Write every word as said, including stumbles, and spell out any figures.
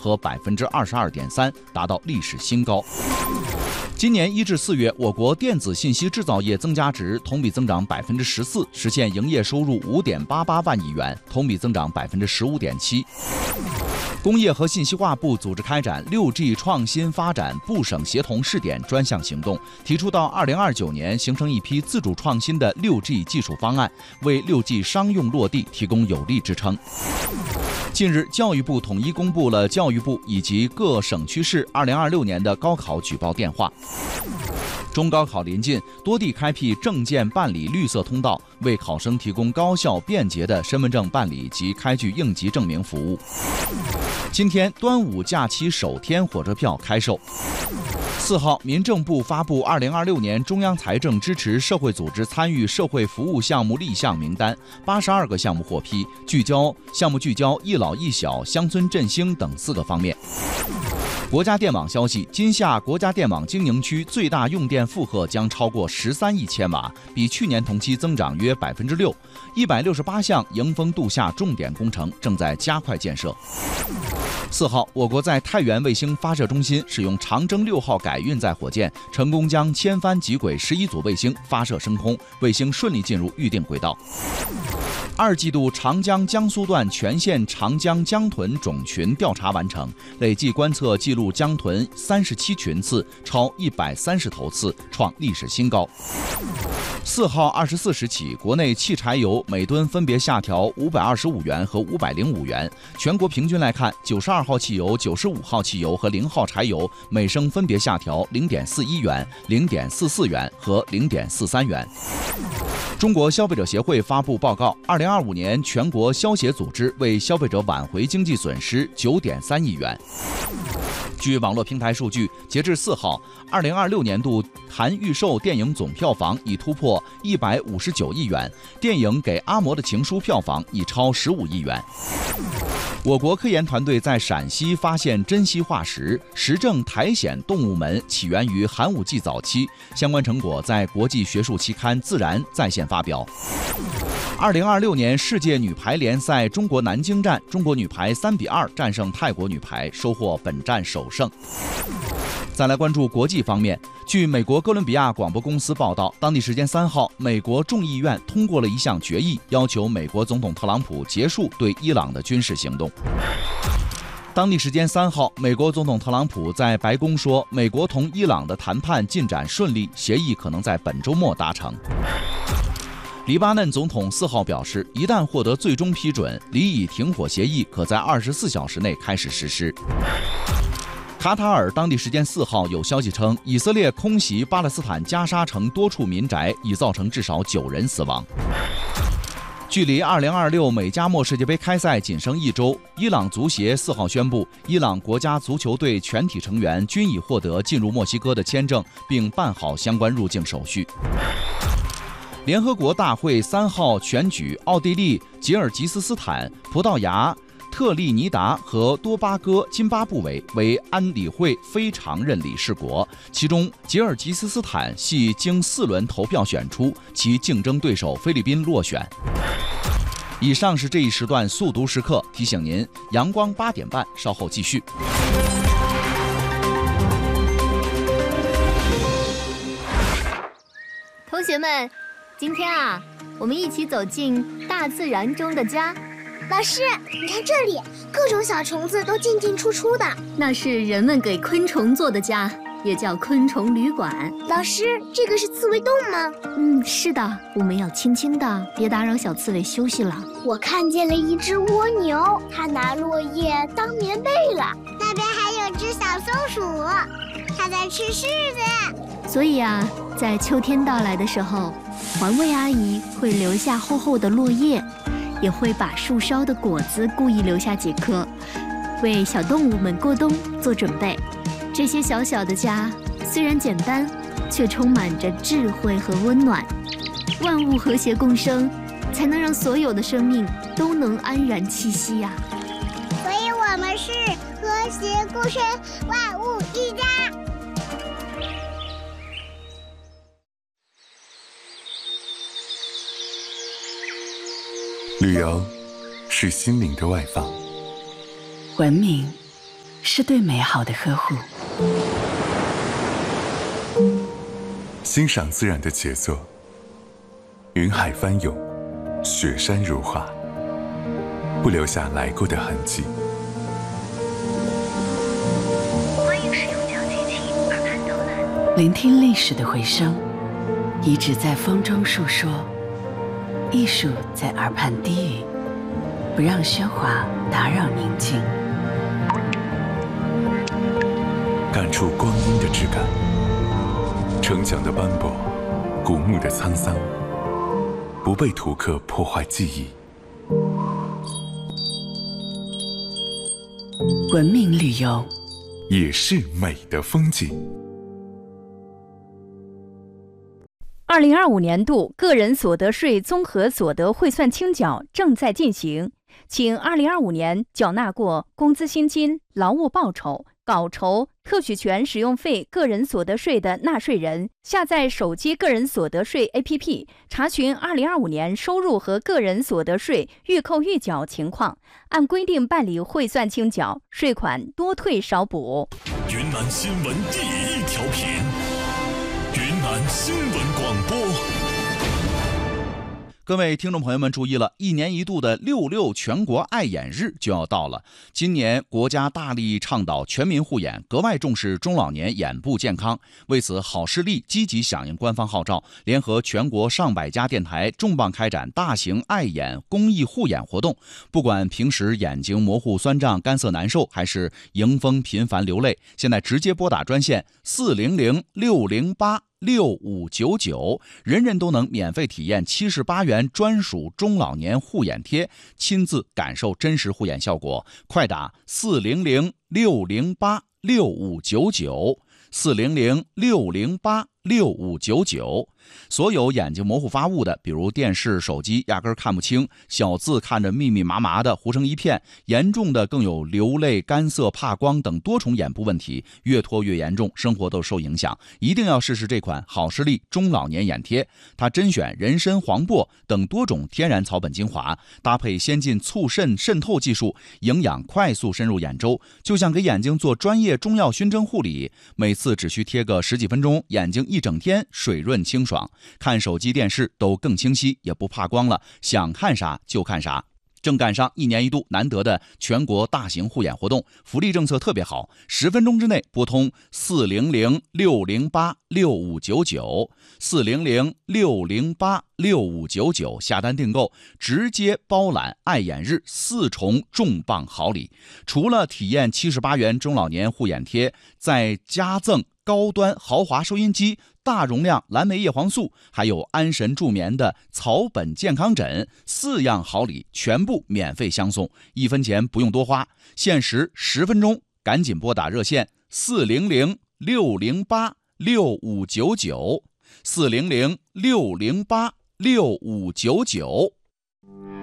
和百分之二十二点三，达到历史新高。今年一至四月，我国电子信息制造业增加值同比增长百分之十四，实现营业收入五点八八万亿元，同比增长百分之十五点七。工业和信息化部组织开展六 G 创新发展部省协同试点专项行动，提出到二零二九年形成一批自主创新的六 G 技术方案，为六 G 商用落地提供有力支撑。近日，教育部统一公布了教育部以及各省区市二零二六年的高考举报电话。中高考临近，多地开辟证件办理绿色通道，为考生提供高效便捷的身份证办理及开具应急证明服务。今天，端午假期首天火车票开售。四号，民政部发布二零二六年中央财政支持社会组织参与社会服务项目立项名单，八十二个项目获批，聚焦项目聚焦一老一小、乡村振兴等四个方面。国家电网消息，今夏国家电网经营区最大用电负荷将超过十三亿千瓦，比去年同期增长约百分之六。一百六十八项迎峰度夏重点工程正在加快建设。四号，我国在太原卫星发射中心使用长征六号改运载火箭，成功将千帆极轨十一组卫星发射升空，卫星顺利进入预定轨道。二季度长江江苏段全线长江江豚种群调查完成，累计观测记录江豚三十七群次，超一百三十头次，创历史新高。四号二十四时起，国内汽柴油每吨分别下调五百二十五元和五百零五元。全国平均来看，九十二号汽油、九十五号汽油和零号柴油每升分别下调零点四一元、零点四四元和零点四三元。中国消费者协会发布报告，二零二五年全国消协组织为消费者挽回经济损失九点三亿元。据网络平台数据，截至四号，二零二六年度含预售电影总票房已突破一百五十九亿元，电影《给阿嬷的情书》票房已超十五亿元。我国科研团队在陕西发现珍稀化石，实证苔藓动物门起源于寒武纪早期，相关成果在国际学术期刊《自然》在线发表。二零二六年世界女排联赛中国南京站，中国女排三比二战胜泰国女排，收获本站首胜。再来关注国际方面，据美国哥伦比亚广播公司报道，当地时间三号，美国众议院通过了一项决议，要求美国总统特朗普结束对伊朗的军事行动。当地时间三号，美国总统特朗普在白宫说，美国同伊朗的谈判进展顺利，协议可能在本周末达成。黎巴嫩总统四号表示，一旦获得最终批准，黎以停火协议可在二十四小时内开始实施。卡塔尔当地时间四号有消息称，以色列空袭巴勒斯坦加沙城多处民宅，已造成至少九人死亡。距离二零二六美加墨世界杯开赛仅剩一周，伊朗足协四号宣布，伊朗国家足球队全体成员均已获得进入墨西哥的签证，并办好相关入境手续。联合国大会三号选举奥地利、吉尔吉斯斯坦、葡萄牙、特立尼达和多巴哥津巴布韦为安理会非常任理事国，其中吉尔吉斯斯坦系经四轮投票选出，其竞争对手菲律宾落选。以上是这一时段速读时刻，提醒您，阳光八点半稍后继续。 同学们，今天啊，我们一起走进大自然中的家。 老师，你看这里，各种小虫子都进进出出的。 那是人们给昆虫做的家，也叫昆虫旅馆。 老师，这个是刺猬洞吗？ 嗯，是的，我们要轻轻的，别打扰小刺猬休息了。 我看见了一只蜗牛，它拿落叶当棉被了。那边还有只小松鼠，它在吃柿子。 所以啊，在秋天到来的时候，环卫阿姨会留下厚厚的落叶，也会把树梢的果子故意留下几颗，为小动物们过冬做准备。这些小小的家虽然简单，却充满着智慧和温暖。万物和谐共生，才能让所有的生命都能安然栖息呀、啊。 所以我们是和谐共生，万物一家。 旅游是心灵的外放， 文明是对美好的呵护。 欣赏自然的杰作，云海翻涌，雪山如画，不留下来过的痕迹。 欢迎使用讲解器耳畔导览， 聆听历史的回声，遗址在风中述说，艺术在耳畔低语，不让喧哗打扰宁静。 感触光阴的质感，城墙的斑驳，古墓的沧桑，不被图刻破坏记忆。 文明旅游也是美的风景。 二零二五年度个人所得税综合所得汇算清缴正在进行，请二零二五年缴纳过工资薪金、劳务报酬、稿酬、特许权使用费个人所得税的纳税人，下载手机个人所得税 A P P， 查询二零二五年收入和个人所得税预扣预缴情况，按规定办理汇算清缴，税款多退少补。 云南新闻第一调频，云南新闻广播。 各位听众朋友们注意了，一年一度的六六全国爱眼日就要到了。今年国家大力倡导全民护眼，格外重视中老年眼部健康。为此，好视力积极响应官方号召，联合全国上百家电台重磅开展大型爱眼公益护眼活动。不管平时眼睛模糊酸胀、干涩难受，还是迎风频繁流泪，现在直接拨打专线四零零六零八六五九九，人人都能免费体验七十八元专属中老年护眼贴，亲自感受真实护眼效果。快打四零零六零八六五九九，四零零六零八六五九九。所有眼睛模糊发雾的，比如电视、手机压根看不清，小字看着密密麻麻的糊成一片，严重的更有流泪、干涩、怕光等多重眼部问题，越拖越严重，生活都受影响。一定要试试这款好视力中老年眼贴，它甄选人参、黄柏等多种天然草本精华，搭配先进促渗渗透技术，营养快速深入眼周，就像给眼睛做专业中药熏蒸护理，每次只需贴个十几分钟，眼睛一整天水润清爽。看手机电视都更清晰，也不怕光了，想看啥就看啥。正赶上一年一度难得的全国大型护眼活动，福利政策特别好，十分钟之内拨通四零零六零八六五九九，四零零六零八六五九九下单订购，直接包揽爱眼日四重重磅好礼。除了体验七十八元中老年护眼贴，再加赠高端豪华收音机、大容量蓝莓叶黄素，还有安神助眠的草本健康枕，四样好礼全部免费相送，一分钱不用多花，限时十分钟，赶紧拨打热线四零零六零八六五九九，四零零六零八六五九九。